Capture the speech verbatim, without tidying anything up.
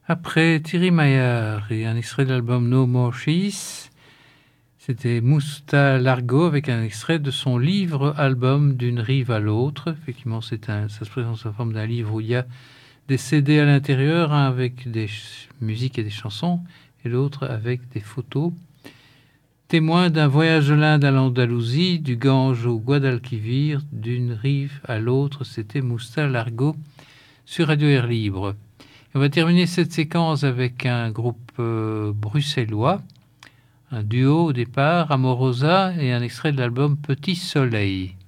Après Thierry Maillard et un extrait de l'album No More Cheese, c'était Mousta Largo avec un extrait de son livre-album D'une rive à l'autre. Effectivement, c'est un, ça se présente sous la forme d'un livre où il y a des C D à l'intérieur, un avec des ch- musiques et des chansons, et l'autre avec des photos. Témoin d'un voyage de l'Inde à l'Andalousie, du Gange au Guadalquivir, d'une rive à l'autre, c'était Mousta Largo sur Radio Air Libre. On va terminer cette séquence avec un groupe euh, bruxellois, un duo au départ, Amorosa, et un extrait de l'album Petit Soleil.